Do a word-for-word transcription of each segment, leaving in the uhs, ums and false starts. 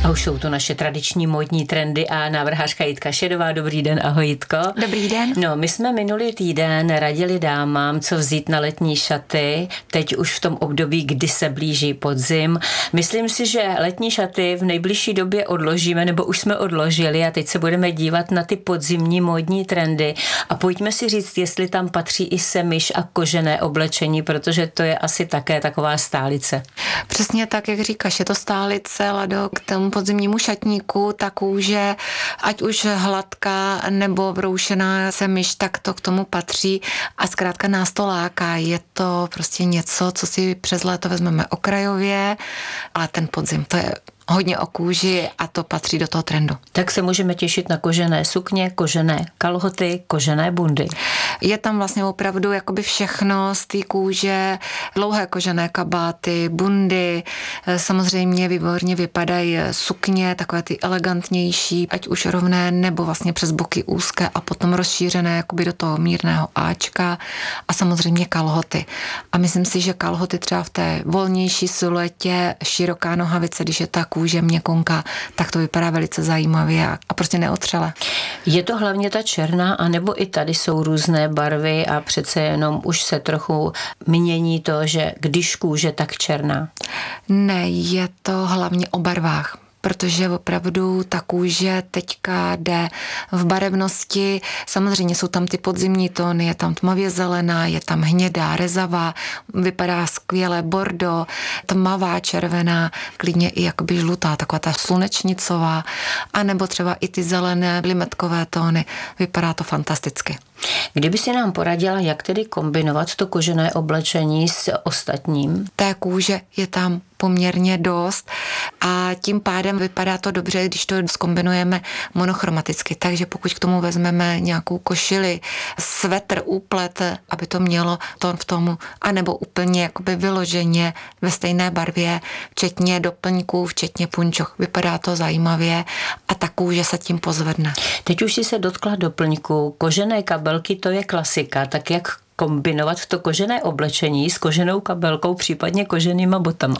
A už jsou to naše tradiční módní trendy a návrhářka Jitka Šedová. Dobrý den, ahoj Jitko. Dobrý den. No, my jsme minulý týden radili dámám, co vzít na letní šaty, teď už v tom období, kdy se blíží podzim. Myslím si, že letní šaty v nejbližší době odložíme, nebo už jsme odložili a teď se budeme dívat na ty podzimní módní trendy a pojďme si říct, jestli tam patří i semiš a kožené oblečení, protože to je asi také taková stálice. Přesně tak, jak říkáš, je to stálice, Lado, k tomu podzimnímu šatníku, ta kůže, ať už hladká nebo broušená semiš, tak to k tomu patří a zkrátka nás to láká. Je to prostě něco, co si přes léto vezmeme okrajově, ale ten podzim, to je hodně o kůži a to patří do toho trendu. Tak se můžeme těšit na kožené sukně, kožené kalhoty, kožené bundy. Je tam vlastně opravdu jakoby všechno z té kůže, dlouhé kožené kabáty, bundy, samozřejmě výborně vypadají sukně, takové ty elegantnější, ať už rovné nebo vlastně přes boky úzké a potom rozšířené jakoby do toho mírného áčka a samozřejmě kalhoty. A myslím si, že kalhoty třeba v té volnější siluetě, široká nohavice, když je ta kůže měkonka, tak to vypadá velice zajímavě a, a prostě neotřele. Je to hlavně ta černá, anebo i tady jsou různé barvy a přece jenom už se trochu mění to, že když kůže, tak černá? Ne, je to hlavně o barvách. Protože opravdu ta kůže teďka jde v barevnosti. Samozřejmě jsou tam ty podzimní tóny, je tam tmavě zelená, je tam hnědá, rezavá, vypadá skvěle bordo, tmavá červená, klidně i jakoby žlutá, taková ta slunečnicová, anebo třeba i ty zelené limetkové tóny. Vypadá to fantasticky. Kdyby si nám poradila, jak tedy kombinovat to kožené oblečení s ostatním? Té kůže je tam poměrně dost a tím pádem vypadá to dobře, když to zkombinujeme monochromaticky. Takže pokud k tomu vezmeme nějakou košili, svetr, úplet, aby to mělo tón v tomu, anebo úplně jakoby vyloženě ve stejné barvě, včetně doplňků, včetně punčoch. Vypadá to zajímavě a ta kůže se tím pozvedne. Teď už si se dotkla doplňku. Kožené kabelky, to je klasika, tak jak kombinovat to kožené oblečení s koženou kabelkou, případně koženýma botama?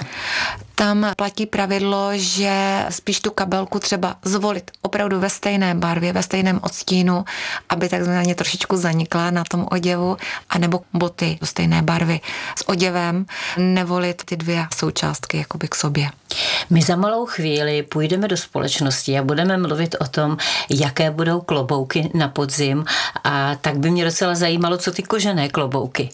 Tam platí pravidlo, že spíš tu kabelku třeba zvolit opravdu ve stejné barvě, ve stejném odstínu, aby takzvaně trošičku zanikla na tom oděvu, anebo boty do stejné barvy s oděvem, nevolit ty dvě součástky jakoby k sobě. My za malou chvíli půjdeme do společnosti a budeme mluvit o tom, jaké budou klobouky na podzim a tak by mě docela zajímalo, co ty kožené klobouky.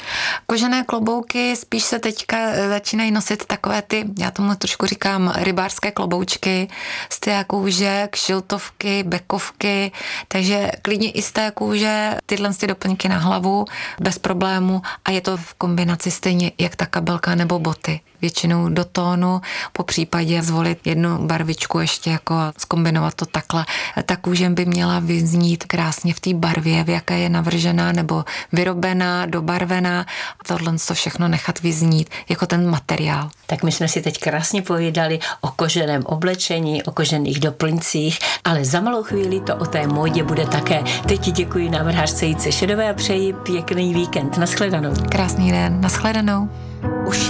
Kožené klobouky spíš se teďka začínají nosit takové ty, já tomu trošku říkám, rybářské kloboučky z té kůže, kšiltovky, bekovky, takže klidně i z té kůže tyhle ty doplňky na hlavu bez problému a je to v kombinaci stejně jak ta kabelka nebo boty. Většinou do tónu, po případě zvolit jednu barvičku ještě jako a zkombinovat to takhle. Ta kůže by měla vyznít krásně v té barvě, v jaké je navržená nebo vyrobená, dobarvená a tohle to všechno nechat vyznít jako ten materiál. Tak my jsme si teď krásně povídali o koženém oblečení, o kožených doplňcích, ale za malou chvíli to o té módě bude také. Teď ti děkuji návrhářce Jitce Šedové a přeji pěkný víkend. Naschledanou. Krásný den, naschledanou. Už